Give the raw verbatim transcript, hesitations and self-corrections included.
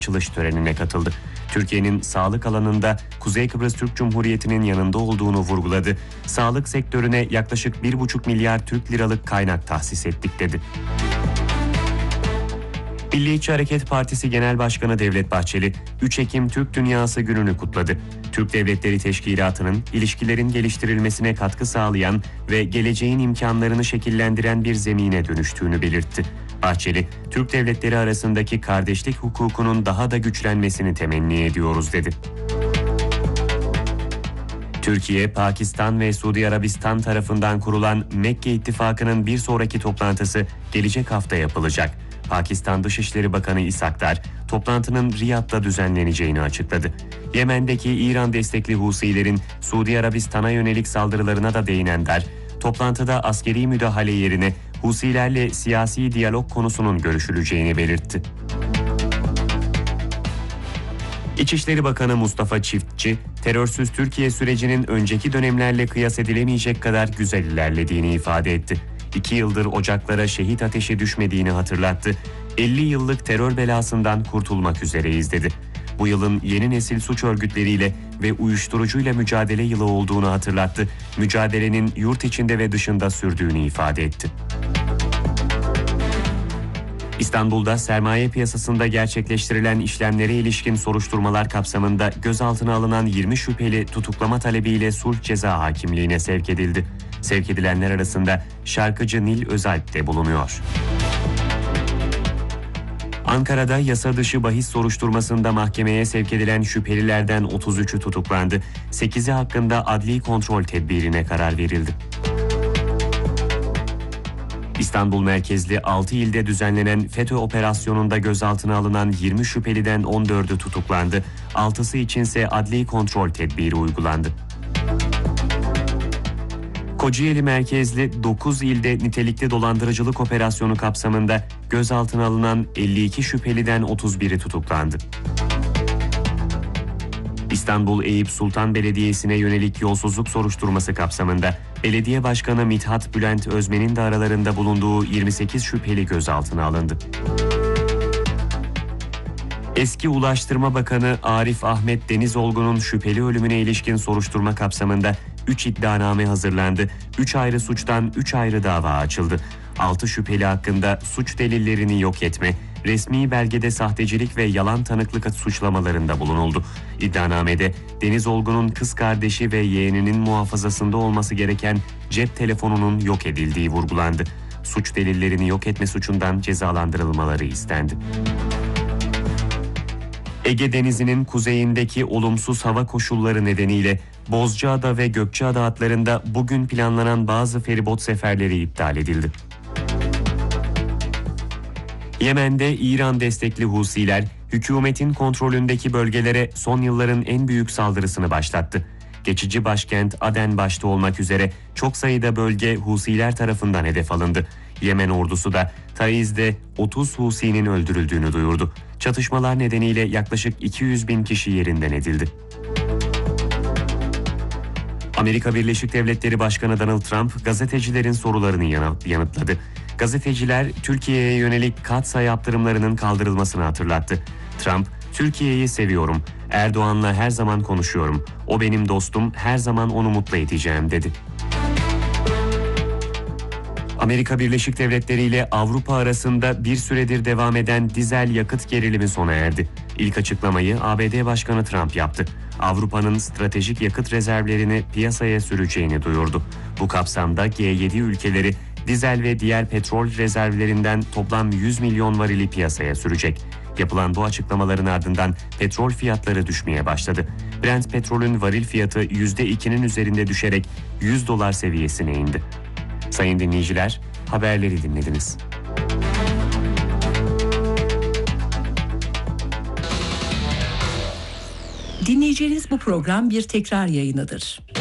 açılış törenine katıldı. Türkiye'nin sağlık alanında Kuzey Kıbrıs Türk Cumhuriyeti'nin yanında olduğunu vurguladı. Sağlık sektörüne yaklaşık bir buçuk milyar Türk liralık kaynak tahsis ettik dedi. Milliyetçi Hareket Partisi Genel Başkanı Devlet Bahçeli, üç Ekim Türk Dünyası Günü'nü kutladı. Türk Devletleri Teşkilatı'nın ilişkilerin geliştirilmesine katkı sağlayan ve geleceğin imkanlarını şekillendiren bir zemine dönüştüğünü belirtti. Bahçeli, Türk devletleri arasındaki kardeşlik hukukunun daha da güçlenmesini temenni ediyoruz dedi. Türkiye, Pakistan ve Suudi Arabistan tarafından kurulan Mekke İttifakı'nın bir sonraki toplantısı gelecek hafta yapılacak. Pakistan Dışişleri Bakanı İshak Dar, toplantının Riyad'da düzenleneceğini açıkladı. Yemen'deki İran destekli Husilerin Suudi Arabistan'a yönelik saldırılarına da değinen Dar, toplantıda askeri müdahale yerine Husilerle siyasi diyalog konusunun görüşüleceğini belirtti. İçişleri Bakanı Mustafa Çiftçi, terörsüz Türkiye sürecinin önceki dönemlerle kıyas edilemeyecek kadar güzel ilerlediğini ifade etti. İki yıldır ocaklara şehit ateşi düşmediğini hatırlattı. elli yıllık terör belasından kurtulmak üzereyiz dedi. Bu yılın yeni nesil suç örgütleriyle ve uyuşturucuyla mücadele yılı olduğunu hatırlattı. Mücadelenin yurt içinde ve dışında sürdüğünü ifade etti. İstanbul'da sermaye piyasasında gerçekleştirilen işlemlere ilişkin soruşturmalar kapsamında gözaltına alınan yirmi şüpheli tutuklama talebiyle sulh ceza hakimliğine sevk edildi. Sevk edilenler arasında şarkıcı Nil Özalp de bulunuyor. Ankara'da yasa dışı bahis soruşturmasında mahkemeye sevk edilen şüphelilerden otuz üçü tutuklandı. sekizi hakkında adli kontrol tedbirine karar verildi. İstanbul merkezli altı ilde düzenlenen FETÖ operasyonunda gözaltına alınan yirmi şüpheliden on dördü tutuklandı. altısı içinse adli kontrol tedbiri uygulandı. Kocaeli merkezli dokuz ilde nitelikli dolandırıcılık operasyonu kapsamında gözaltına alınan elli iki şüpheliden otuz biri tutuklandı. İstanbul Eyüp Sultan Belediyesi'ne yönelik yolsuzluk soruşturması kapsamında Belediye Başkanı Mithat Bülent Özmen'in de aralarında bulunduğu yirmi sekiz şüpheli gözaltına alındı. Eski Ulaştırma Bakanı Arif Ahmet Denizolgun'un şüpheli ölümüne ilişkin soruşturma kapsamında üç iddianame hazırlandı. üç ayrı suçtan üç ayrı dava açıldı. altı şüpheli hakkında suç delillerini yok etme, resmi belgede sahtecilik ve yalan tanıklık suçlamalarında bulunuldu. İddianamede Denizolgun'un kız kardeşi ve yeğeninin muhafazasında olması gereken cep telefonunun yok edildiği vurgulandı. Suç delillerini yok etme suçundan cezalandırılmaları istendi. Ege Denizi'nin kuzeyindeki olumsuz hava koşulları nedeniyle Bozcaada ve Gökçeada hatlarında bugün planlanan bazı feribot seferleri iptal edildi. Yemen'de İran destekli Husiler, hükümetin kontrolündeki bölgelere son yılların en büyük saldırısını başlattı. Geçici başkent Aden başta olmak üzere çok sayıda bölge Husiler tarafından hedef alındı. Yemen ordusu da Taiz'de otuz Husi'nin öldürüldüğünü duyurdu. Çatışmalar nedeniyle yaklaşık iki yüz bin kişi yerinden edildi. Amerika Birleşik Devletleri Başkanı Donald Trump gazetecilerin sorularını yanıtladı. Gazeteciler Türkiye'ye yönelik katsayı yaptırımlarının kaldırılmasını hatırlattı. Trump, "Türkiye'yi seviyorum. Erdoğan'la her zaman konuşuyorum. O benim dostum, her zaman onu mutlu edeceğim." dedi. Amerika Birleşik Devletleri ile Avrupa arasında bir süredir devam eden dizel yakıt gerilimi sona erdi. İlk açıklamayı A B D Başkanı Trump yaptı. Avrupa'nın stratejik yakıt rezervlerini piyasaya süreceğini duyurdu. Bu kapsamda G yedi ülkeleri dizel ve diğer petrol rezervlerinden toplam yüz milyon varili piyasaya sürecek. Yapılan bu açıklamaların ardından petrol fiyatları düşmeye başladı. Brent petrolün varil fiyatı yüzde ikinin üzerinde düşerek yüz dolar seviyesine indi. Sayın dinleyiciler, haberleri dinlediniz. Dinleyeceğiniz bu program bir tekrar yayınıdır.